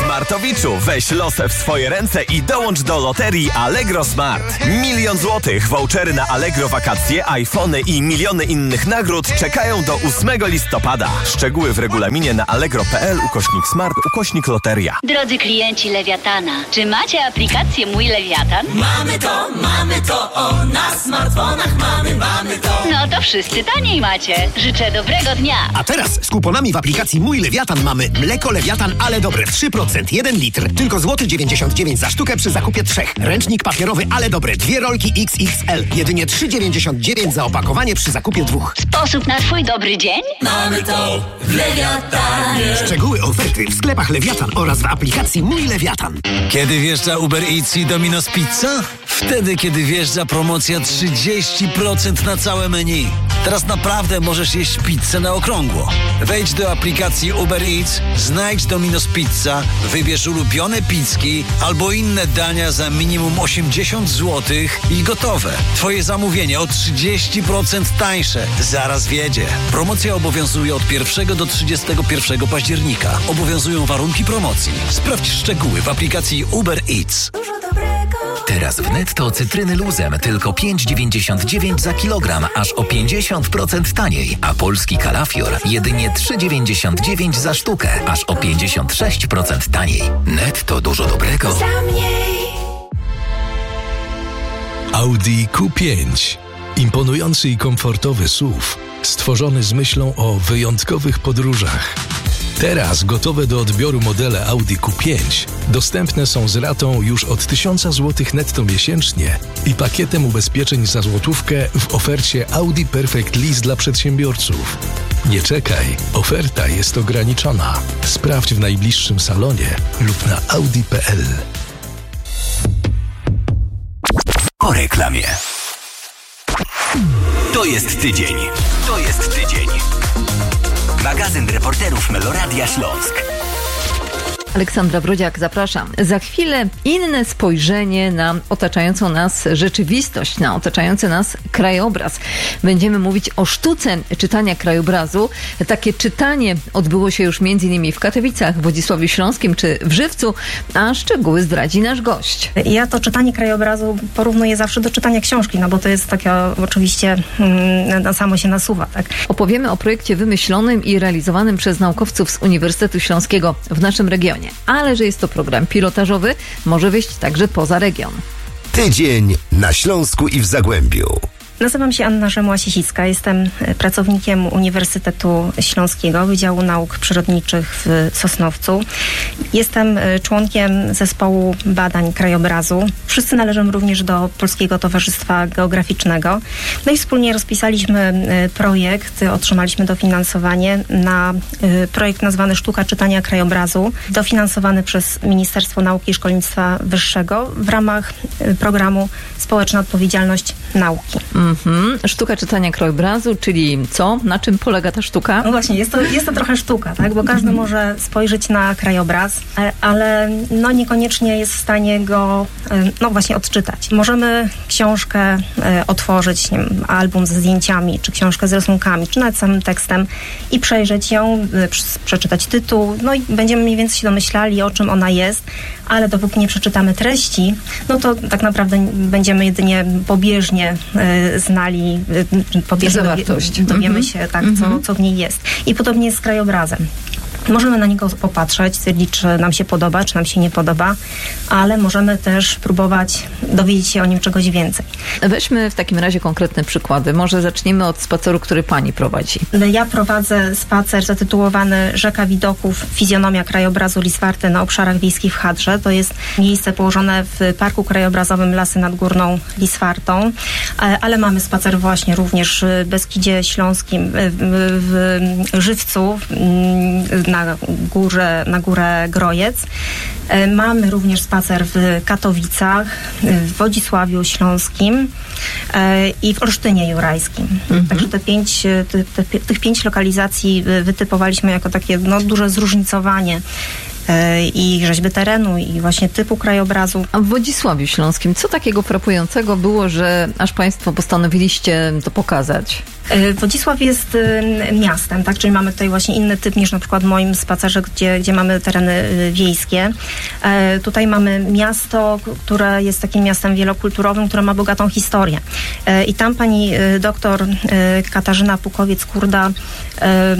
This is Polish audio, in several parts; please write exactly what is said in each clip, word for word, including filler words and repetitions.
Smartowiczu, weź losę w swoje ręce i dołącz do loterii Allegro Smart. Milion złotych, vouchery na Allegro wakacje, iPhony i miliony innych nagród czekają do ósmego listopada. Szczegóły w regulaminie na allegro.pl ukośnik smart ukośnik loteria. Drodzy klienci Lewiatana, czy macie aplikację Mój Lewiatan? Mamy to, mamy to, o, na smartfonach mamy, mamy to. No to wszyscy taniej macie. Życzę dobrego dnia. A teraz z kuponami w aplikacji Mój Lewiatan mamy mleko Lewiatan, ale dobre trzy procent, jeden litr. Tylko złoty dziewięćdziesiąt dziewięć za sztukę przy zakupie trzech. Ręcznik papierowy, ale dobre, dwie rolki X X L. Jedynie trzy dziewięćdziesiąt dziewięć za opakowanie przy zakupie dwóch. Sposób na twój dobry dzień? Mamy to w Lewiatanie. Szczegóły oferty w sklepach Lewiatan oraz w aplikacji Mój Lewiatan. Kiedy wjeżdża Uber Eats i Domino's Pizza? Wtedy, kiedy wjeżdża promocja trzydzieści procent na całe menu. Teraz naprawdę możesz jeść pizzę na okrągło. Wejdź do aplikacji Uber Eats, znajdź Domino's Pizza, wybierz ulubione pizzki albo inne dania za minimum osiemdziesiąt złotych i gotowe. Twoje zamówienie o trzydzieści procent tańsze. Zaraz wjedzie. Promocja obowiązuje od pierwszego do trzydziestego pierwszego października. Obowiązują warunki promocji. Sprawdź szczegóły w aplikacji Uber Eats. Teraz w Netto cytryny luzem tylko pięć dziewięćdziesiąt dziewięć za kilogram, aż o pięćdziesiąt procent taniej, a polski kalafior jedynie trzy dziewięćdziesiąt dziewięć za sztukę, aż o pięćdziesiąt sześć procent taniej. Netto dużo dobrego. Audi Q pięć. Imponujący i komfortowy S U V, stworzony z myślą o wyjątkowych podróżach. Teraz gotowe do odbioru modele Audi Q pięć dostępne są z ratą już od tysiąc złotych netto miesięcznie i pakietem ubezpieczeń za złotówkę w ofercie Audi Perfect Lease dla przedsiębiorców. Nie czekaj, oferta jest ograniczona. Sprawdź w najbliższym salonie lub na audi kropka p l. Po reklamie. To jest tydzień. To jest tydzień. Magazyn reporterów Meloradia Śląsk. Aleksandra Brodziak, zapraszam. Za chwilę inne spojrzenie na otaczającą nas rzeczywistość, na otaczający nas krajobraz. Będziemy mówić o sztuce czytania krajobrazu. Takie czytanie odbyło się już między innymi w Katowicach, w Wodzisławiu Śląskim czy w Żywcu, a szczegóły zdradzi nasz gość. Ja to czytanie krajobrazu porównuję zawsze do czytania książki, no bo to jest takie oczywiście mm, samo się nasuwa, tak? Opowiemy o projekcie wymyślonym i realizowanym przez naukowców z Uniwersytetu Śląskiego w naszym regionie. Ale że jest to program pilotażowy, może wyjść także poza region. Tydzień na Śląsku i w Zagłębiu. Nazywam się Anna Rzemła-Siesicka, jestem pracownikiem Uniwersytetu Śląskiego, Wydziału Nauk Przyrodniczych w Sosnowcu. Jestem członkiem zespołu badań krajobrazu. Wszyscy należymy również do Polskiego Towarzystwa Geograficznego. No i wspólnie rozpisaliśmy projekt, otrzymaliśmy dofinansowanie na projekt nazwany Sztuka czytania krajobrazu, dofinansowany przez Ministerstwo Nauki i Szkolnictwa Wyższego w ramach programu Społeczna Odpowiedzialność Nauki. Mhm. Sztuka czytania krajobrazu, czyli co? Na czym polega ta sztuka? No właśnie, jest to, jest to trochę sztuka, tak? Bo każdy może spojrzeć na krajobraz, ale no niekoniecznie jest w stanie go no właśnie odczytać. Możemy książkę otworzyć, nie wiem, album ze zdjęciami, czy książkę z rysunkami, czy nawet samym tekstem i przejrzeć ją, przeczytać tytuł, no i będziemy mniej więcej się domyślali, o czym ona jest, ale dopóki nie przeczytamy treści, no to tak naprawdę będziemy jedynie pobieżnie znali, pobieżnie zawartość. dowiemy mm-hmm. się, tak, mm-hmm. co, co w niej jest. I podobnie jest z krajobrazem. Możemy na niego popatrzeć, stwierdzić, czy nam się podoba, czy nam się nie podoba, ale możemy też próbować dowiedzieć się o nim czegoś więcej. Weźmy w takim razie konkretne przykłady. Może zaczniemy od spaceru, który pani prowadzi. Ja prowadzę spacer zatytułowany Rzeka Widoków, fizjonomia krajobrazu Liswarty na obszarach wiejskich w Hadrze. To jest miejsce położone w Parku Krajobrazowym Lasy nad Górną Liswartą, ale mamy spacer właśnie również w Beskidzie Śląskim, w Żywcu, na górze, na górę Grojec. Mamy również spacer w Katowicach, w Wodzisławiu Śląskim i w Olsztynie Jurajskim. Mhm. Także te pięć, te, te, tych pięć lokalizacji wytypowaliśmy jako takie no, duże zróżnicowanie i rzeźby terenu, i właśnie typu krajobrazu. A w Wodzisławiu Śląskim co takiego frapującego było, że aż Państwo postanowiliście to pokazać? Wodzisław jest miastem, tak? Czyli mamy tutaj właśnie inny typ niż na przykład w moim spacerze, gdzie, gdzie mamy tereny wiejskie. E, tutaj mamy miasto, które jest takim miastem wielokulturowym, które ma bogatą historię. E, I tam pani doktor e, Katarzyna Pukowiec-Kurda e,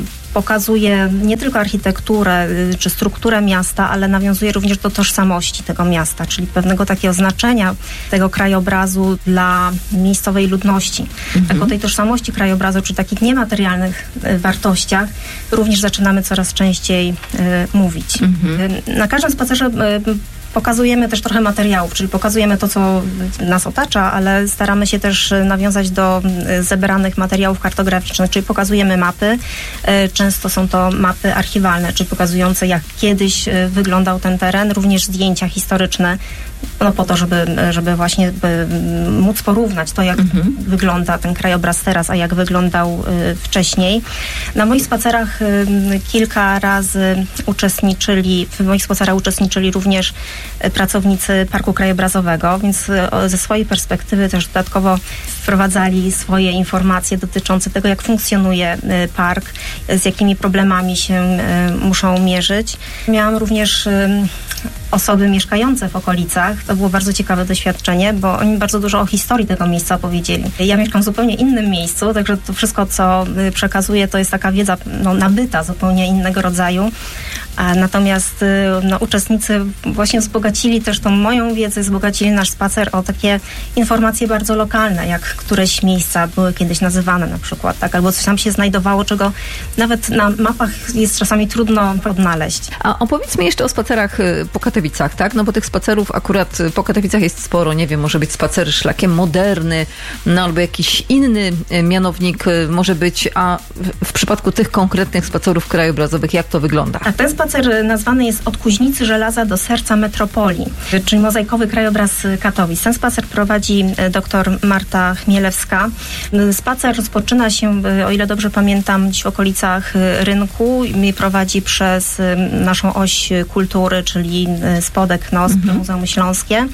pokazuje nie tylko architekturę czy strukturę miasta, ale nawiązuje również do tożsamości tego miasta, czyli pewnego takiego znaczenia tego krajobrazu dla miejscowej ludności. Mhm. Tak o tej tożsamości krajobrazu, czy takich niematerialnych wartościach również zaczynamy coraz częściej y, mówić. Mhm. Na każdym spacerze y, pokazujemy też trochę materiałów, czyli pokazujemy to, co nas otacza, ale staramy się też nawiązać do zebranych materiałów kartograficznych, czyli pokazujemy mapy. Często są to mapy archiwalne, czyli pokazujące, jak kiedyś wyglądał ten teren, również zdjęcia historyczne, no po to, żeby, żeby właśnie by móc porównać to, jak mhm. wygląda ten krajobraz teraz, a jak wyglądał y, wcześniej. Na moich spacerach y, kilka razy uczestniczyli, w moich spacerach uczestniczyli również y, pracownicy Parku Krajobrazowego, więc y, ze swojej perspektywy też dodatkowo wprowadzali swoje informacje dotyczące tego, jak funkcjonuje y, park, y, z jakimi problemami się y, muszą mierzyć. Miałam również y, osoby mieszkające w okolicach. To było bardzo ciekawe doświadczenie, bo oni bardzo dużo o historii tego miejsca opowiedzieli. Ja mieszkam w zupełnie innym miejscu, także to wszystko, co przekazuję, to jest taka wiedza no, nabyta, zupełnie innego rodzaju. A natomiast no, uczestnicy właśnie wzbogacili też tą moją wiedzę, wzbogacili nasz spacer o takie informacje bardzo lokalne, jak któreś miejsca były kiedyś nazywane na przykład, tak, albo coś tam się znajdowało, czego nawet na mapach jest czasami trudno odnaleźć. A opowiedzmy jeszcze o spacerach po Katowicach, tak? No bo tych spacerów akurat po Katowicach jest sporo, nie wiem, może być spacer szlakiem Moderny, no albo jakiś inny mianownik może być, a w, w przypadku tych konkretnych spacerów krajobrazowych, jak to wygląda? A ten spacer nazwany jest Od Kuźnicy Żelaza do serca metropolii, czyli mozaikowy krajobraz Katowic. Ten spacer prowadzi dr Marta Chmielewska. Spacer rozpoczyna się, o ile dobrze pamiętam, gdzieś w okolicach rynku i prowadzi przez naszą oś kultury, czyli Spodek, N O S P, mhm. Muzeum Śląskie.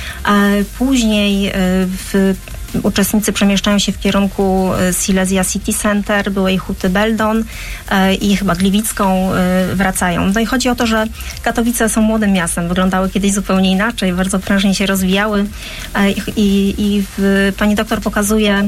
Później w uczestnicy przemieszczają się w kierunku Silesia City Center, byłej Huty Beldon i chyba Gliwicką wracają. No i chodzi o to, że Katowice są młodym miastem, wyglądały kiedyś zupełnie inaczej, bardzo prężnie się rozwijały i, i w, pani doktor pokazuje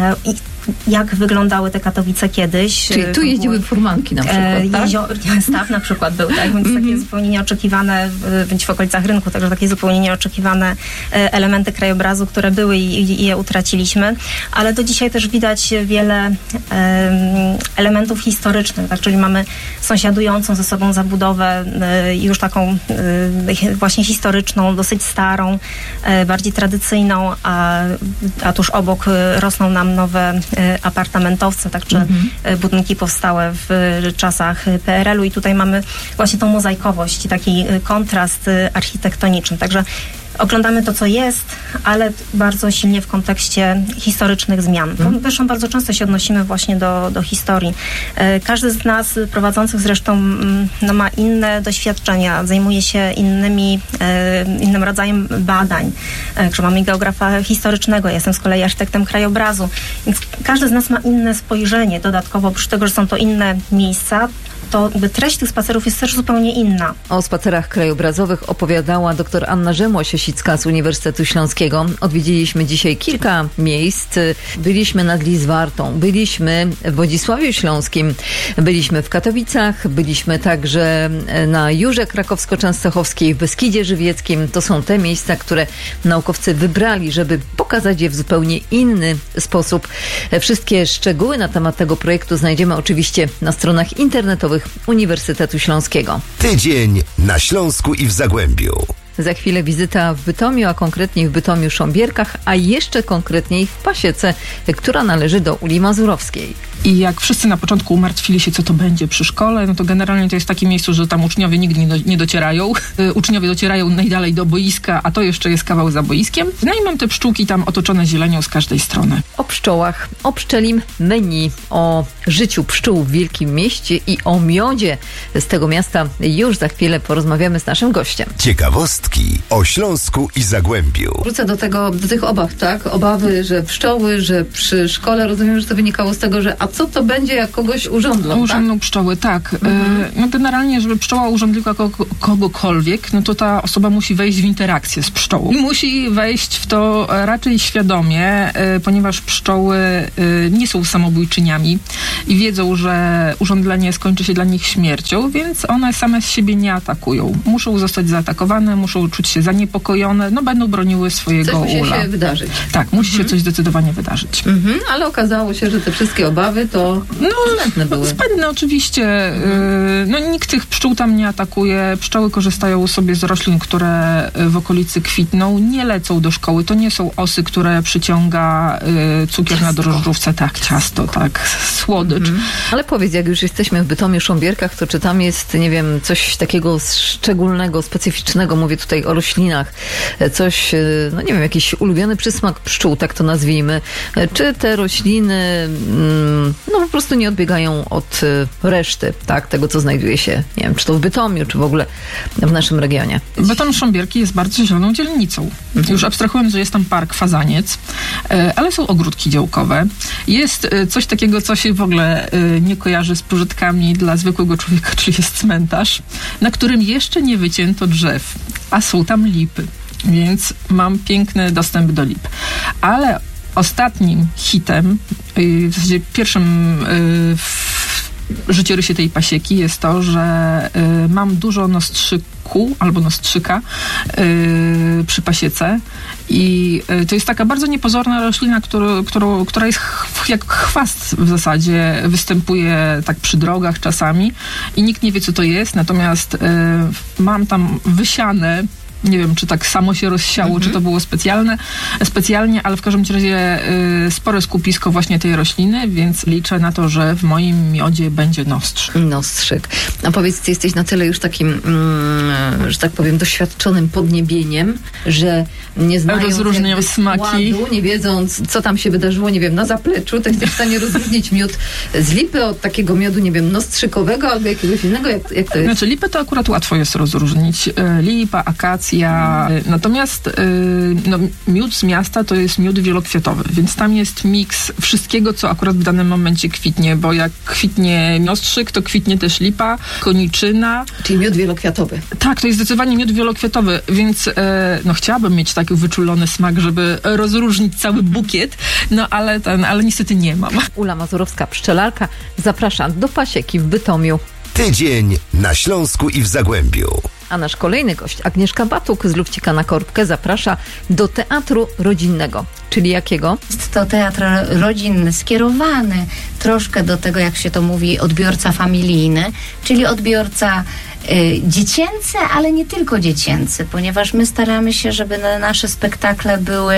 jak wyglądały te Katowice kiedyś. Czyli tu jeździły furmanki na przykład, tak? Jezior, staw na przykład był, tak? Więc takie zupełnie nieoczekiwane, bądź w okolicach rynku, także takie zupełnie nieoczekiwane elementy krajobrazu, które były i, i je utraciliśmy. Ale do dzisiaj też widać wiele um, elementów historycznych, tak? Czyli mamy sąsiadującą ze sobą zabudowę y, już taką y, właśnie historyczną, dosyć starą, y, bardziej tradycyjną, a, a tuż obok y, rosną nam nowe apartamentowce, tak, czy mhm. budynki powstałe w czasach P R L u i tutaj mamy właśnie tą mozaikowość i taki kontrast architektoniczny. Także oglądamy to, co jest, ale bardzo silnie w kontekście historycznych zmian. Hmm. Zresztą bardzo często się odnosimy właśnie do, do historii. Każdy z nas prowadzących zresztą no, ma inne doświadczenia, zajmuje się innymi, innym rodzajem badań. Że mamy geografa historycznego, ja jestem z kolei architektem krajobrazu, więc każdy z nas ma inne spojrzenie dodatkowo, oprócz tego, że są to inne miejsca, to treść tych spacerów jest też zupełnie inna. O spacerach krajobrazowych opowiadała dr Anna Rzemło-Siosicka z Uniwersytetu Śląskiego. Odwiedziliśmy dzisiaj kilka miejsc. Byliśmy nad Lizwartą, byliśmy w Wodzisławiu Śląskim, byliśmy w Katowicach, byliśmy także na Jurze Krakowsko-Częstochowskiej, w Beskidzie Żywieckim. To są te miejsca, które naukowcy wybrali, żeby pokazać je w zupełnie inny sposób. Wszystkie szczegóły na temat tego projektu znajdziemy oczywiście na stronach internetowych Uniwersytetu Śląskiego. Tydzień na Śląsku i w Zagłębiu. Za chwilę wizyta w Bytomiu, a konkretniej w Bytomiu-Sząbierkach, a jeszcze konkretniej w Pasiece, która należy do Uli Mazurowskiej. I jak wszyscy na początku umartwili się, co to będzie przy szkole, no to generalnie to jest takie miejsce, że tam uczniowie nigdy nie, do, nie docierają. Uczniowie docierają najdalej do boiska, a to jeszcze jest kawał za boiskiem. No i mam te pszczółki tam otoczone zielenią z każdej strony. O pszczołach, o pszczelim menu, o życiu pszczół w wielkim mieście i o miodzie z tego miasta już za chwilę porozmawiamy z naszym gościem. Ciekawostki o Śląsku i Zagłębiu. Wrócę do tego, do tych obaw, tak? Obawy, że pszczoły, że przy szkole, rozumiem, że to wynikało z tego, że a co to będzie, jak kogoś urządlą, Urządlą tak? pszczoły, tak. Mhm. No generalnie, żeby pszczoła urządliła kogo, kogokolwiek, no to ta osoba musi wejść w interakcję z pszczołą. I musi wejść w to raczej świadomie, ponieważ pszczoły nie są samobójczyniami i wiedzą, że urządlenie skończy się dla nich śmiercią, więc one same z siebie nie atakują. Muszą zostać zaatakowane, muszą czuć się zaniepokojone, no będą broniły swojego coś musi ula. się wydarzyć. Tak, musi mhm. się coś zdecydowanie wydarzyć. Mhm, ale okazało się, że te wszystkie obawy to no, zbędne były. Zbędne oczywiście. Mhm. No nikt tych pszczół tam nie atakuje. Pszczoły korzystają sobie z roślin, które w okolicy kwitną. Nie lecą do szkoły. To nie są osy, które przyciąga y, cukier ciasto. Na drożdżówce. Tak, ciasto, tak, słodycz. Mhm. Ale powiedz, jak już jesteśmy w Bytomiu, Szambierkach, to czy tam jest, nie wiem, coś takiego szczególnego, specyficznego, mówię tutaj o roślinach, coś, no nie wiem, jakiś ulubiony przysmak pszczół, tak to nazwijmy. Czy te rośliny no po prostu nie odbiegają od reszty, tak, tego, co znajduje się, nie wiem, czy to w Bytomiu, czy w ogóle w naszym regionie? Bytom Szambierki jest bardzo zieloną dzielnicą. Mhm. Już abstrahując, że jest tam park Fazaniec, ale są ogródki działkowe. Jest coś takiego, co się w ogóle nie kojarzy z pożytkami dla zwykłego człowieka, czyli jest cmentarz, na którym jeszcze nie wycięto drzew, a są tam lipy, więc mam piękny dostęp do lip. Ale ostatnim hitem, w zasadzie pierwszym w życiorysie tej pasieki jest to, że mam dużo nostrzyku albo nostrzyka przy pasiece i to jest taka bardzo niepozorna roślina, którą, którą, która jest jak chwast w zasadzie, występuje tak przy drogach czasami i nikt nie wie, co to jest, natomiast mam tam wysiane, nie wiem, czy tak samo się rozsiało, mm-hmm. czy to było specjalne, specjalnie, ale w każdym razie y, spore skupisko właśnie tej rośliny, więc liczę na to, że w moim miodzie będzie nostrzyk. Nostrzyk. A powiedz, ty jesteś na tyle już takim, mm, że tak powiem, doświadczonym podniebieniem, że nie znając rozróżniają smaki, składu, nie wiedząc, co tam się wydarzyło, nie wiem, na zapleczu, to jesteś w stanie rozróżnić miód z lipy od takiego miodu, nie wiem, nostrzykowego albo jakiegoś innego, jak, jak to jest? Znaczy, lipę to akurat łatwo jest rozróżnić. Lipa, akacja. Natomiast no, miód z miasta to jest miód wielokwiatowy, więc tam jest miks wszystkiego, co akurat w danym momencie kwitnie, bo jak kwitnie nostrzyk, to kwitnie też lipa, koniczyna. Czyli miód wielokwiatowy. Tak, to jest zdecydowanie miód wielokwiatowy, więc no, chciałabym mieć taki wyczulony smak, żeby rozróżnić cały bukiet, no ale, ten, ale niestety nie mam. Ula Mazurowska, pszczelarka, zapraszam do pasieki w Bytomiu. Tydzień na Śląsku i w Zagłębiu. A nasz kolejny gość, Agnieszka Batuk z Lufcika na Korbkę, zaprasza do teatru rodzinnego. Czyli jakiego? Jest to teatr rodzinny, skierowany troszkę do tego, jak się to mówi, odbiorca familijny, czyli odbiorca y, dziecięcy, ale nie tylko dziecięcy, ponieważ my staramy się, żeby nasze spektakle były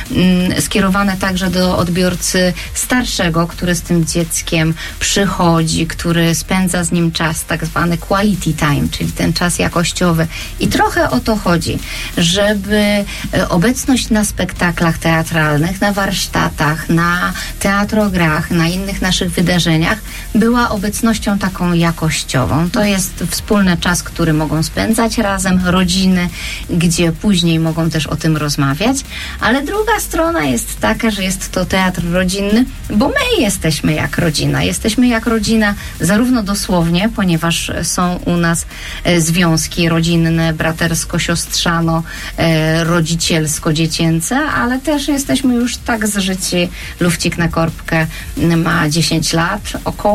y, skierowane także do odbiorcy starszego, który z tym dzieckiem przychodzi, który spędza z nim czas, tak zwany quality time, czyli ten czas jakościowy. I trochę o to chodzi, żeby y, obecność na spektaklach teatralnych, na warsztatach, na teatrograch, na innych naszych wydarzeniach była obecnością taką jakościową. To jest wspólny czas, który mogą spędzać razem, rodziny, gdzie później mogą też o tym rozmawiać, ale druga strona jest taka, że jest to teatr rodzinny, bo my jesteśmy jak rodzina. Jesteśmy jak rodzina zarówno dosłownie, ponieważ są u nas e, związki rodzinne, bratersko-siostrzano, e, rodzicielsko-dziecięce, ale też jesteśmy już tak zżyci. Lufcik na Korbkę ma dziesięć lat około.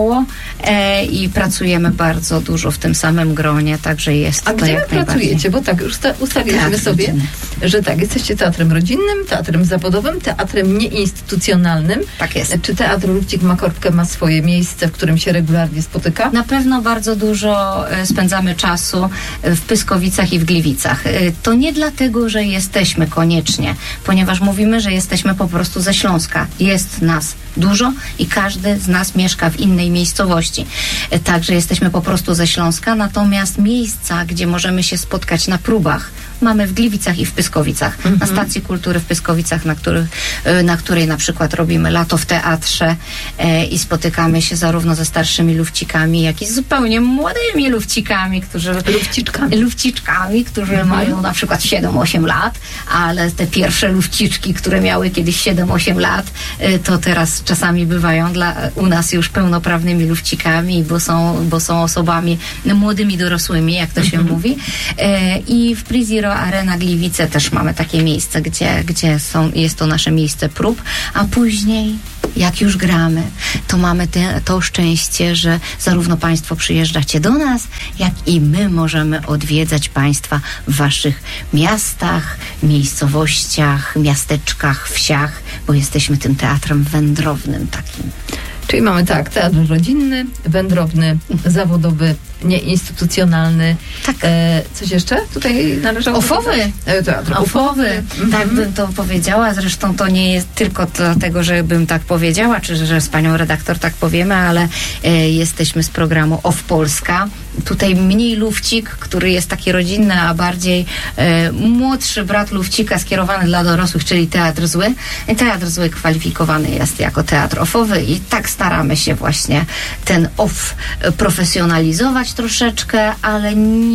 około e, i pracujemy bardzo dużo w tym samym gronie, także jest A to gdzie jak wy pracujecie? Bo tak, już sta- ustaliliśmy Teatr sobie, rodzinny. że tak, jesteście teatrem rodzinnym, teatrem zawodowym, teatrem nieinstytucjonalnym. Tak jest. Czy Teatr Lufcik Makorbkę ma swoje miejsce, w którym się regularnie spotyka? Na pewno bardzo dużo e, spędzamy czasu w Pyskowicach i w Gliwicach. E, To nie dlatego, że jesteśmy koniecznie, ponieważ mówimy, że jesteśmy po prostu ze Śląska. Jest nas dużo i każdy z nas mieszka w innej miejscowości. E, Także jesteśmy po prostu ze Śląska, natomiast miejsca, gdzie możemy się spotkać na próbach, mamy w Gliwicach i w Pyskowicach. Mhm. Na Stacji Kultury w Pyskowicach, na, których, e, na której na przykład robimy lato w teatrze e, i spotykamy się zarówno ze starszymi lufcikami, jak i z zupełnie młodymi lufcikami, którzy... Lufciczkami. Lufciczkami, którzy Mhm. mają na przykład siedem osiem lat, ale te pierwsze lufciczki, które miały kiedyś siedem osiem lat, e, to teraz czasami bywają dla, u nas już pełnoprawnymi lufcikami, bo są, bo są osobami no, młodymi dorosłymi, jak to się Mhm. mówi. E, I w Priziro Arena Gliwice też mamy takie miejsce, gdzie, gdzie są, jest to nasze miejsce prób, a później jak już gramy, to mamy te, to szczęście, że zarówno Państwo przyjeżdżacie do nas, jak i my możemy odwiedzać Państwa w Waszych miastach, miejscowościach, miasteczkach, wsiach, bo jesteśmy tym teatrem wędrownym takim. Czyli mamy tak, teatr rodzinny, wędrowny, zawodowy, nieinstytucjonalny. Tak. E, coś jeszcze tutaj należało Ofowy. dodać? E, teatr Ofowy. Mhm. Tak bym to powiedziała. Zresztą to nie jest tylko dlatego, że bym tak powiedziała, czy że z panią redaktor tak powiemy, ale e, jesteśmy z programu O F Polska. Tutaj mniej lufcik, który jest taki rodzinny, a bardziej e, młodszy brat lufcika skierowany dla dorosłych, czyli Teatr Zły. I Teatr Zły kwalifikowany jest jako teatr ofowy i tak staramy się właśnie ten off profesjonalizować troszeczkę, ale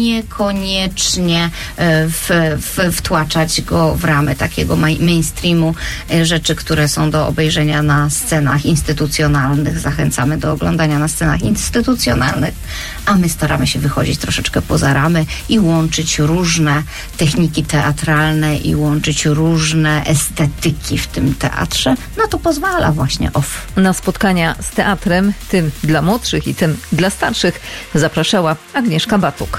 niekoniecznie e, w, w, wtłaczać go w ramy takiego ma- mainstreamu, e, rzeczy, które są do obejrzenia na scenach instytucjonalnych. Zachęcamy do oglądania na scenach instytucjonalnych, a my staramy się wychodzić troszeczkę poza ramy i łączyć różne techniki teatralne i łączyć różne estetyki w tym teatrze. No to pozwala właśnie off. Na spotkania z teatrem, tym dla młodszych i tym dla starszych, zapraszała Agnieszka Batuk.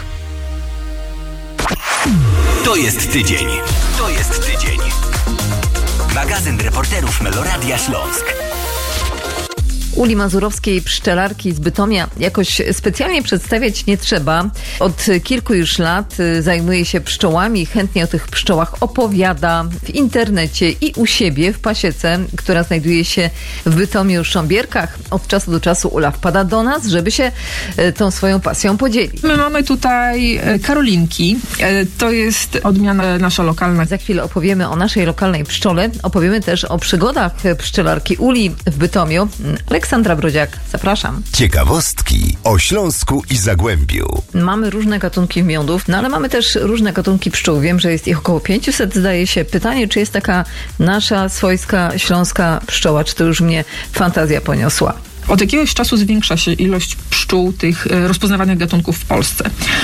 To jest tydzień. To jest tydzień. Magazyn reporterów Meloradia Śląsk. Uli Mazurowskiej, pszczelarki z Bytomia, jakoś specjalnie przedstawiać nie trzeba. Od kilku już lat zajmuje się pszczołami, chętnie o tych pszczołach opowiada w internecie i u siebie w pasiece, która znajduje się w Bytomiu Sząbierkach. Od czasu do czasu Ula wpada do nas, żeby się tą swoją pasją podzielić. My mamy tutaj karolinki. To jest odmiana nasza lokalna. Za chwilę opowiemy o naszej lokalnej pszczole. Opowiemy też o przygodach pszczelarki Uli w Bytomiu. Aleksandra Brodziak, zapraszam. Ciekawostki o Śląsku i Zagłębiu. Mamy różne gatunki miodów, no ale mamy też różne gatunki pszczół. Wiem, że jest ich około pięćset, zdaje się. Pytanie, czy jest taka nasza swojska śląska pszczoła, czy to już mnie fantazja poniosła? Od jakiegoś czasu zwiększa się ilość pszczół tych e, rozpoznawanych gatunków w Polsce.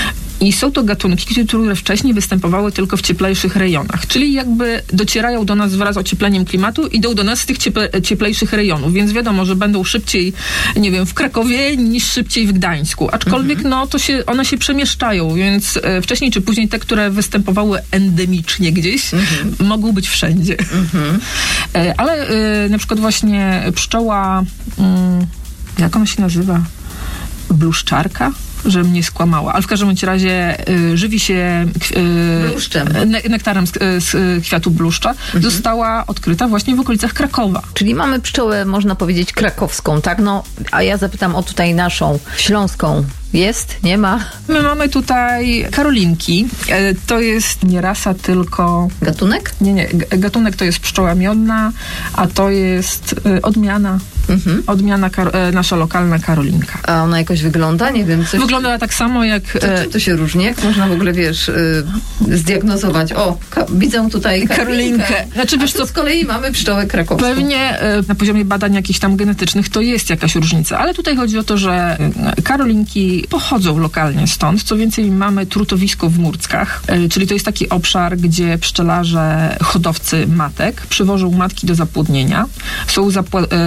I są to gatunki, które wcześniej występowały tylko w cieplejszych rejonach, czyli jakby docierają do nas wraz z ociepleniem klimatu, idą do nas z tych cieple, cieplejszych rejonów, więc wiadomo, że będą szybciej, nie wiem, w Krakowie niż szybciej w Gdańsku. Aczkolwiek mhm. no to się, one się przemieszczają, więc e, wcześniej czy później te, które występowały endemicznie gdzieś, mhm. mogą być wszędzie. Mhm. E, ale e, na przykład właśnie pszczoła, mm, jak ona się nazywa? Bluszczarka? Że mnie skłamała, ale w każdym razie y, żywi się y, bluszczem. Ne- nektarem z, z kwiatu bluszcza, mhm. została odkryta właśnie w okolicach Krakowa. Czyli mamy pszczołę, można powiedzieć, krakowską, tak? No, a ja zapytam o tutaj naszą, śląską. Jest? Nie ma? My mamy tutaj karolinki. E, to jest nie rasa, tylko... Gatunek? Nie, nie. G- gatunek to jest pszczoła miodna, a to jest e, odmiana. Mhm. Odmiana kar- e, nasza lokalna karolinka. A ona jakoś wygląda? Nie wiem. Coś... Wygląda tak samo jak... E... To, to się różni? Jak można w ogóle, wiesz, e, zdiagnozować? O, ka- widzę tutaj karolinkę. karolinkę. Znaczy, wiesz co, z kolei mamy pszczołę krakowską. Pewnie e, na poziomie badań jakichś tam genetycznych to jest jakaś różnica, ale tutaj chodzi o to, że e, karolinki pochodzą lokalnie stąd. Co więcej, mamy trutowisko w Murckach, e, czyli to jest taki obszar, gdzie pszczelarze, hodowcy matek przywożą matki do zapłodnienia. Są zapła- e, zapład-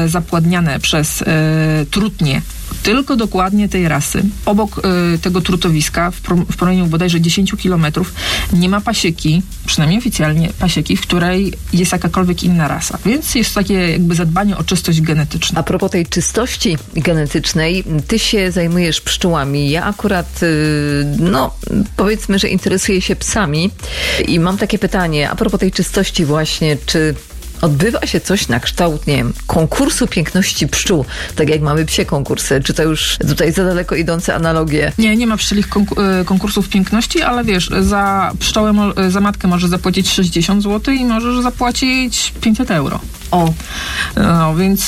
nawadniane przez y, trutnie, tylko dokładnie tej rasy. Obok y, tego trutowiska, w, pro, w promieniu bodajże dziesięć kilometrów, nie ma pasieki, przynajmniej oficjalnie pasieki, w której jest jakakolwiek inna rasa. Więc jest takie jakby zadbanie o czystość genetyczną. A propos tej czystości genetycznej, ty się zajmujesz pszczółami. Ja akurat, y, no powiedzmy, że interesuję się psami i mam takie pytanie, a propos tej czystości właśnie, czy odbywa się coś na kształt, nie wiem, konkursu piękności pszczół, tak jak mamy psie konkursy? Czy to już tutaj za daleko idące analogie? Nie, nie ma pszczelich konku- konkursów piękności, ale wiesz, za pszczołę, mo- za matkę możesz zapłacić sześćdziesiąt złotych i możesz zapłacić pięćset euro. O. No, więc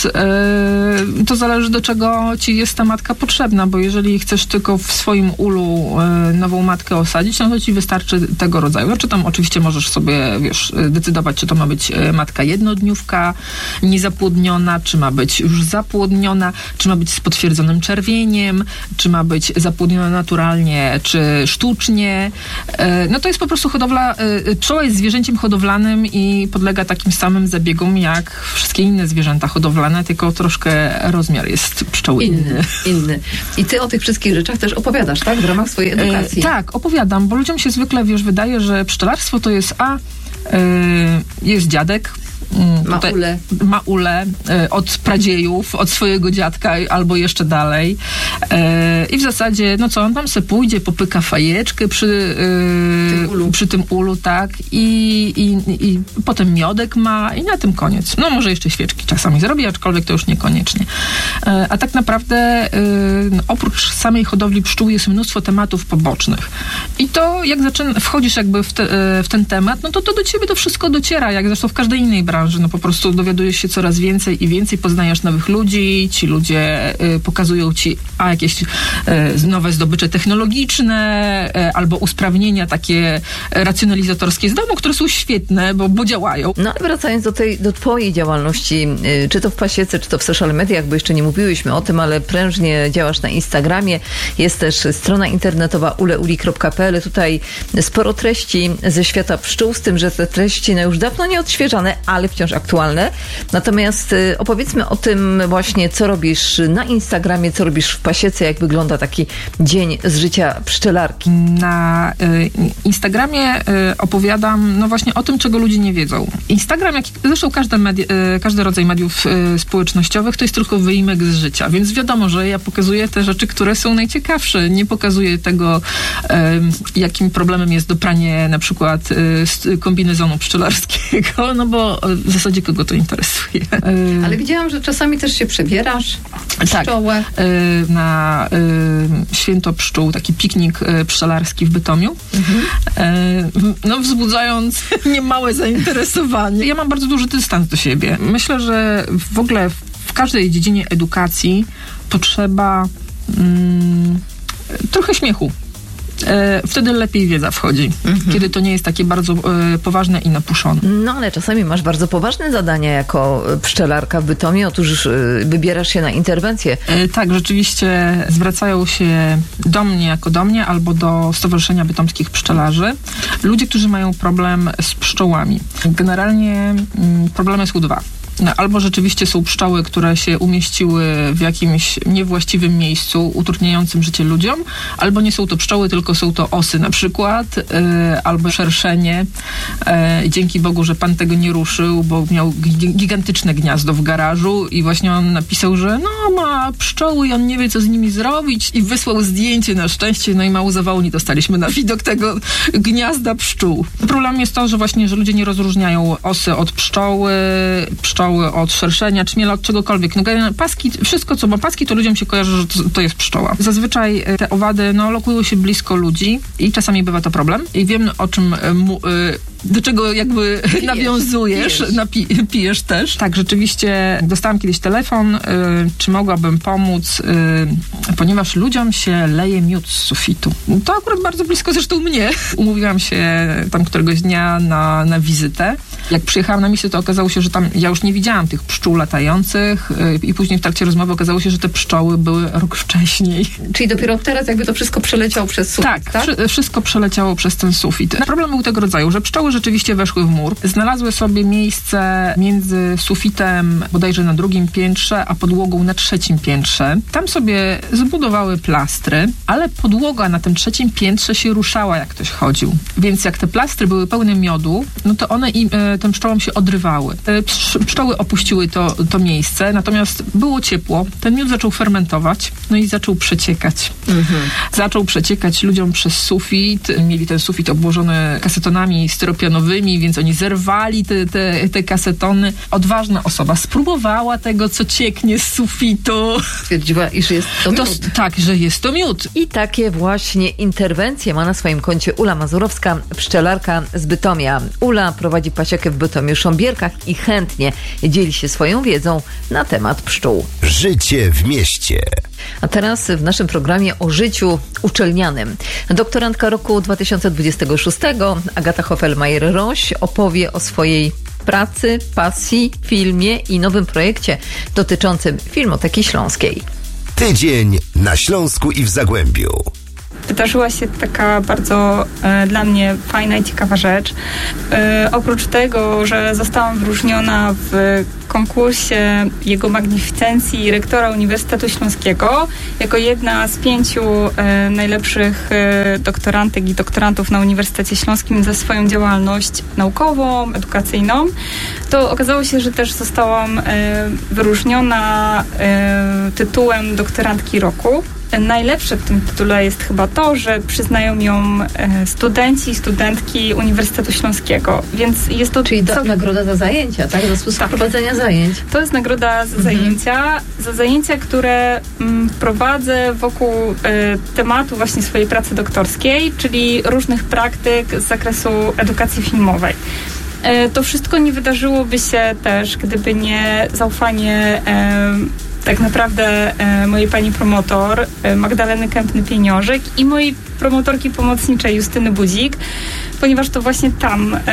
yy, to zależy, do czego ci jest ta matka potrzebna, bo jeżeli chcesz tylko w swoim ulu yy, nową matkę osadzić, no to ci wystarczy tego rodzaju. Znaczy tam oczywiście możesz sobie, wiesz, decydować, czy to ma być yy, matka jednodniówka, niezapłodniona, czy ma być już zapłodniona, czy ma być z potwierdzonym czerwieniem, czy ma być zapłodniona naturalnie, czy sztucznie. Yy, no to jest po prostu hodowla, yy, pszczoła jest zwierzęciem hodowlanym i podlega takim samym zabiegom, jak wszystkie inne zwierzęta hodowlane, tylko troszkę rozmiar jest pszczoły inny. Inny. I ty o tych wszystkich rzeczach też opowiadasz, tak? W ramach swojej edukacji. E, tak, opowiadam, bo ludziom się zwykle, wiesz, wydaje, że pszczelarstwo to jest a, e, jest dziadek, ma ule. Ma ule e, od pradziejów, od swojego dziadka albo jeszcze dalej. E, I w zasadzie, no co, on tam se pójdzie, popyka fajeczkę przy, e, tym ulu. przy tym ulu, tak, i, i, i potem miodek ma i na tym koniec. No może jeszcze świeczki czasami zrobi, aczkolwiek to już niekoniecznie. E, a tak naprawdę e, oprócz samej hodowli pszczół jest mnóstwo tematów pobocznych. I to jak zaczyna, wchodzisz jakby w, te, e, w ten temat, no to to do ciebie to wszystko dociera, jak zresztą w każdej innej branży. No po prostu dowiadujesz się coraz więcej i więcej, poznajesz nowych ludzi, ci ludzie y, pokazują ci a jakieś y, nowe zdobycze technologiczne y, albo usprawnienia takie racjonalizatorskie z domu, które są świetne, bo, bo działają. No ale wracając do tej, do twojej działalności, y, czy to w pasiece, czy to w social mediach, bo jeszcze nie mówiłyśmy o tym, ale prężnie działasz na Instagramie, jest też strona internetowa uleuli kropka pe el, tutaj sporo treści ze świata pszczół, z tym, że te treści no już dawno nie odświeżane, ale wciąż aktualne. Natomiast y, opowiedzmy o tym właśnie, co robisz na Instagramie, co robisz w pasiece, jak wygląda taki dzień z życia pszczelarki. Na y, Instagramie y, opowiadam no właśnie o tym, czego ludzie nie wiedzą. Instagram, jak zresztą każdy, medi- y, każdy rodzaj mediów y, społecznościowych, to jest tylko wyjimek z życia, więc wiadomo, że ja pokazuję te rzeczy, które są najciekawsze. Nie pokazuję tego, y, jakim problemem jest dopranie na przykład y, kombinezonu pszczelarskiego, no bo w zasadzie kogo to interesuje. Ale widziałam, że czasami też się przebierasz w pszczołę. Tak, na święto pszczół, taki piknik pszczelarski w Bytomiu, mhm. no wzbudzając niemałe zainteresowanie. Ja mam bardzo duży dystans do siebie. Myślę, że w ogóle w każdej dziedzinie edukacji potrzeba mm, trochę śmiechu. Wtedy lepiej wiedza wchodzi, mhm. kiedy to nie jest takie bardzo e, poważne i napuszone. No ale czasami masz bardzo poważne zadania jako pszczelarka w Bytomie. Otóż e, wybierasz się na interwencję. E, tak, rzeczywiście zwracają się do mnie jako do mnie albo do Stowarzyszenia Bytomskich Pszczelarzy ludzie, którzy mają problem z pszczołami. Generalnie m, problemy są dwa. Albo rzeczywiście są pszczoły, które się umieściły w jakimś niewłaściwym miejscu, utrudniającym życie ludziom, albo nie są to pszczoły, tylko są to osy na przykład, yy, albo szerszenie. Yy, dzięki Bogu, że pan tego nie ruszył, bo miał g- gigantyczne gniazdo w garażu i właśnie on napisał, że no ma pszczoły i on nie wie, co z nimi zrobić i wysłał zdjęcie na szczęście, no i mało zawału nie dostaliśmy na widok tego gniazda pszczół. Problem jest to, że właśnie, że ludzie nie rozróżniają osy od pszczoły, pszczoły od szerszenia, czmiela, od czegokolwiek. No, paski, wszystko, co ma paski, to ludziom się kojarzy, że to, to jest pszczoła. Zazwyczaj te owady, no, lokują się blisko ludzi i czasami bywa to problem. I wiem, o czym mu, do czego jakby pijesz, nawiązujesz, pijesz. Napi, pijesz też. Tak, rzeczywiście dostałam kiedyś telefon, y, czy mogłabym pomóc, y, ponieważ ludziom się leje miód z sufitu. To akurat bardzo blisko zresztą mnie. Umówiłam się tam któregoś dnia na, na wizytę. Jak przyjechałam na misję, to okazało się, że tam ja już nie widziałam tych pszczół latających i później w trakcie rozmowy okazało się, że te pszczoły były rok wcześniej. Czyli dopiero teraz jakby to wszystko przeleciało przez sufit, tak? Tak, wszy- wszystko przeleciało przez ten sufit. Problem był tego rodzaju, że pszczoły rzeczywiście weszły w mur, znalazły sobie miejsce między sufitem bodajże na drugim piętrze, a podłogą na trzecim piętrze. Tam sobie zbudowały plastry, ale podłoga na tym trzecim piętrze się ruszała, jak ktoś chodził. Więc jak te plastry były pełne miodu, no to one im, e, tym pszczołom się odrywały. E, psz- pszczoły opuściły to, to miejsce, natomiast było ciepło, ten miód zaczął fermentować, no i zaczął przeciekać. Mhm. Zaczął przeciekać ludziom przez sufit, mieli ten sufit obłożony kasetonami styropianowymi, więc oni zerwali te, te, te kasetony. Odważna osoba spróbowała tego, co cieknie z sufitu. Stwierdziła, iż jest to miód. To, tak, że jest to miód. I takie właśnie interwencje ma na swoim koncie Ula Mazurowska, pszczelarka z Bytomia. Ula prowadzi pasiekę w Bytomiu-Sząbierkach i chętnie dzieli się swoją wiedzą na temat pszczół. Życie w mieście. A teraz w naszym programie o życiu uczelnianym. Doktorantka roku dwa tysiące dwudziestego szóstego, Agata Hofelmajer-Roś, opowie o swojej pracy, pasji, filmie i nowym projekcie dotyczącym Filmoteki Śląskiej. Tydzień na Śląsku i w Zagłębiu. Wydarzyła się taka bardzo e, dla mnie fajna i ciekawa rzecz. E, oprócz tego, że zostałam wyróżniona w konkursie Jego Magnificencji rektora Uniwersytetu Śląskiego jako jedna z pięciu e, najlepszych e, doktorantek i doktorantów na Uniwersytecie Śląskim za swoją działalność naukową, edukacyjną, to okazało się, że też zostałam e, wyróżniona e, tytułem doktorantki roku. Najlepsze w tym tytule jest chyba to, że przyznają ją studenci i studentki Uniwersytetu Śląskiego, więc jest to... Czyli co... nagroda za zajęcia, tak? Za sposób tak. prowadzenia zajęć. To jest nagroda za mhm. zajęcia, za zajęcia, które mm, prowadzę wokół y, tematu właśnie swojej pracy doktorskiej, czyli różnych praktyk z zakresu edukacji filmowej. Y, to wszystko nie wydarzyłoby się też, gdyby nie zaufanie y, tak naprawdę e, mojej pani promotor e, Magdaleny Kępny-Pieniążek i mojej promotorki pomocniczej Justyny Budzik, ponieważ to właśnie tam, e,